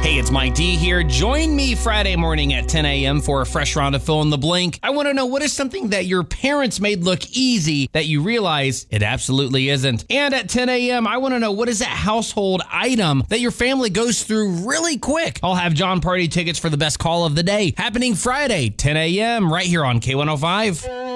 Hey, it's Mike D here. Join me Friday morning at 10 a.m. for a fresh round of Fill in the Blank. I want to know, what is something that your parents made look easy that you realize it absolutely isn't? And at 10 a.m., I want to know, what is that household item that your family goes through really quick? I'll have John Party tickets for the best call of the day happening Friday, 10 a.m. right here on K105.